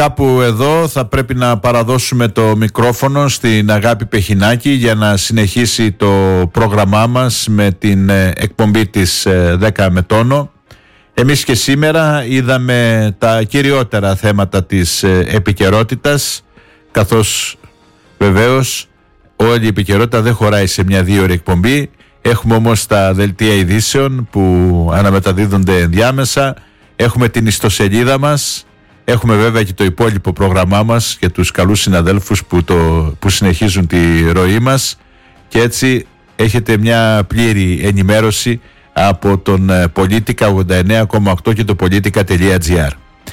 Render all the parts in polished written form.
Κάπου εδώ θα πρέπει να παραδώσουμε το μικρόφωνο στην Αγάπη Πεχινάκη για να συνεχίσει το πρόγραμμά μας με την εκπομπή της 10 με τόνο. Εμείς και σήμερα είδαμε τα κυριότερα θέματα της επικαιρότητας, καθώς βεβαίως όλη η επικαιρότητα δεν χωράει σε μια 2ωρη εκπομπή. Έχουμε όμως τα δελτία ειδήσεων που αναμεταδίδονται ενδιάμεσα, έχουμε την ιστοσελίδα μας, έχουμε βέβαια και το υπόλοιπο πρόγραμμά μας και τους καλούς συναδέλφους που συνεχίζουν τη ροή μας, και έτσι έχετε μια πλήρη ενημέρωση από τον Πολίτικα 89,8 και το politica.gr.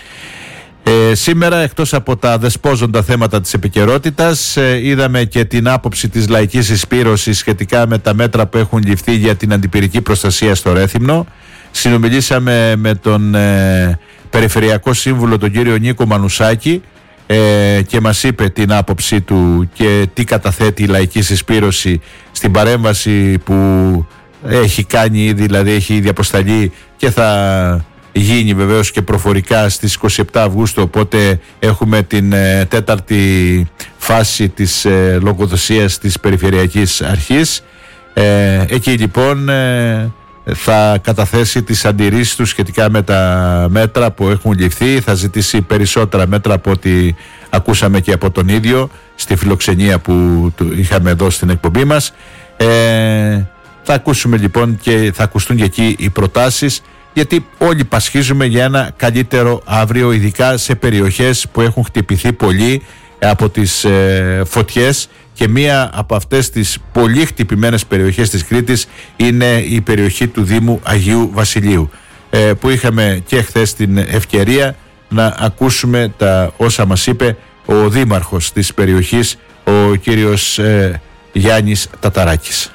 Σήμερα, εκτός από τα δεσπόζοντα θέματα της επικαιρότητας, είδαμε και την άποψη της Λαϊκής Συσπήρωσης σχετικά με τα μέτρα που έχουν ληφθεί για την αντιπυρική προστασία στο Ρέθυμνο. Συνομιλήσαμε με τον Περιφερειακό Σύμβουλο, τον κύριο Νίκο Μανουσάκη, και μας είπε την άποψη του και τι καταθέτει η Λαϊκή Συσπήρωση στην παρέμβαση που έχει κάνει ήδη, δηλαδή έχει ήδη αποσταλεί και θα γίνει βεβαίως και προφορικά στις 27 Αυγούστου, οπότε έχουμε την τέταρτη φάση της λογοδοσίας της Περιφερειακής Αρχής. Εκεί λοιπόν θα καταθέσει τις αντιρρήσεις του σχετικά με τα μέτρα που έχουν ληφθεί. Θα ζητήσει περισσότερα μέτρα από ό,τι ακούσαμε και από τον ίδιο στη φιλοξενία που είχαμε εδώ στην εκπομπή μας. Θα ακούσουμε λοιπόν και θα ακουστούν και εκεί οι προτάσεις, γιατί όλοι πασχίζουμε για ένα καλύτερο αύριο, ειδικά σε περιοχές που έχουν χτυπηθεί πολύ από τις φωτιές, και μία από αυτές τις πολύ χτυπημένες περιοχές της Κρήτης είναι η περιοχή του Δήμου Αγίου Βασιλείου, που είχαμε και χθες την ευκαιρία να ακούσουμε τα όσα μας είπε ο δήμαρχος της περιοχής, ο κύριος Γιάννης Ταταράκης.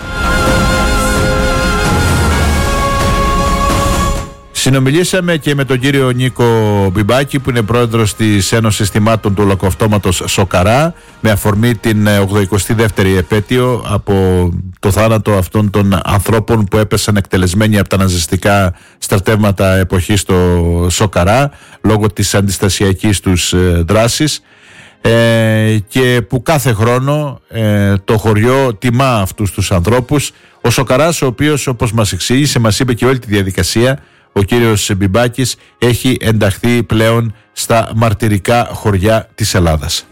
Συνομιλήσαμε και με τον κύριο Νίκο Μπιμπάκη, που είναι πρόεδρος της Ένωσης Θυμάτων του Ολοκαυτώματος Σοκαρά, με αφορμή την 82η επέτειο από το θάνατο αυτών των ανθρώπων που έπεσαν εκτελεσμένοι από τα ναζιστικά στρατεύματα εποχής στο Σοκαρά λόγω της αντιστασιακής τους δράσης, και που κάθε χρόνο το χωριό τιμά αυτούς τους ανθρώπους. Ο Σοκαράς, ο οποίος, όπως μας εξήγησε, μας είπε και όλη τη διαδικασία, ο κύριος Μπιμπάκης, έχει ενταχθεί πλέον στα μαρτυρικά χωριά της Ελλάδας.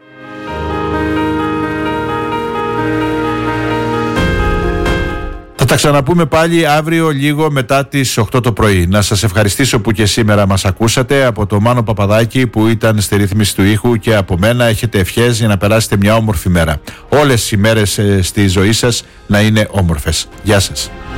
Θα τα ξαναπούμε πάλι αύριο λίγο μετά τις 8 το πρωί. Να σας ευχαριστήσω που και σήμερα μας ακούσατε. Από το Μάνο Παπαδάκη που ήταν στη ρύθμιση του ήχου και από μένα, έχετε ευχές για να περάσετε μια όμορφη μέρα. Όλες οι μέρες στη ζωή σας να είναι όμορφες. Γεια σας.